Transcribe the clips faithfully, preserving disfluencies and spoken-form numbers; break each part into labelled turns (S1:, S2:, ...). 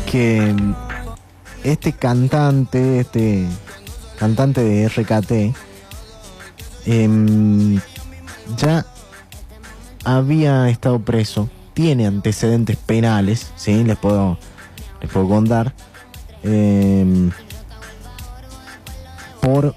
S1: que este cantante, este cantante de R K T, eh, ya había estado preso, tiene antecedentes penales, ¿sí? Les puedo, les puedo contar, eh, por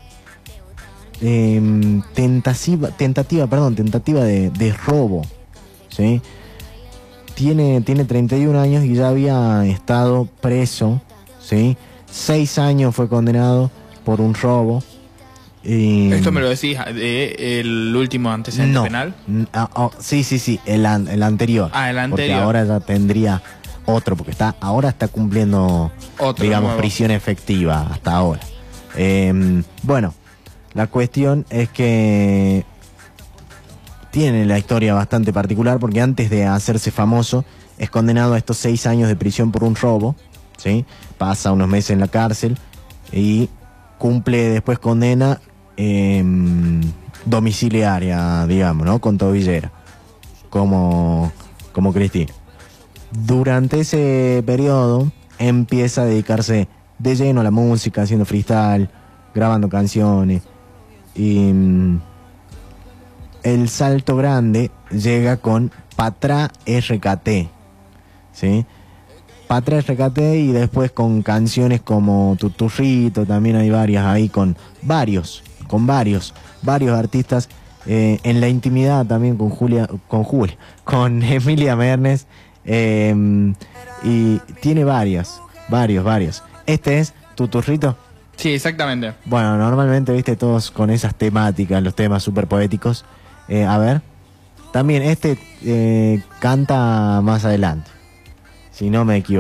S1: eh, tentativa, tentativa, perdón, tentativa de, de robo, ¿sí? Tiene, tiene treinta y un años y ya había estado preso, ¿sí? Seis años fue condenado por un robo. Y...
S2: ¿Esto me lo decís de el último antecedente
S1: no.
S2: penal?
S1: Ah, oh, sí, sí, sí, el, an, el anterior.
S2: Ah, el anterior.
S1: Porque ahora ya tendría otro, porque está ahora está cumpliendo,
S2: otro,
S1: digamos,
S2: nuevo.
S1: prisión efectiva hasta ahora. Eh, bueno, la cuestión es que tiene la historia bastante particular porque antes de hacerse famoso es condenado a estos seis años de prisión por un robo, ¿sí? Pasa unos meses en la cárcel y cumple después condena eh, domiciliaria, digamos, ¿no? Con tobillera, como, como Cristina. Durante ese periodo empieza a dedicarse de lleno a la música, haciendo freestyle, grabando canciones y... el salto grande llega con Patra R K T, ¿sí? Patra R K T y después con canciones como Tuturrito, también hay varias ahí con varios, con varios, varios artistas, eh, en la intimidad también con Julia, con Julia, con Emilia Mernes, eh, y tiene varias, varios, varios. Este es Tuturrito.
S2: Sí, exactamente.
S1: Bueno, normalmente, viste, todos con esas temáticas, los temas súper poéticos. Eh, a ver, también este eh, canta más adelante, si no me equivoco.